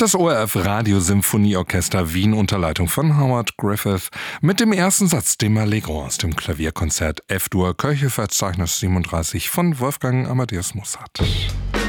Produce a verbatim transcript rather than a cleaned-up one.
Das O R F Radiosymphonieorchester Wien unter Leitung von Howard Griffith mit dem ersten Satz, dem Allegro aus dem Klavierkonzert F-Dur Kircheverzeichnis siebenunddreißig von Wolfgang Amadeus Mozart.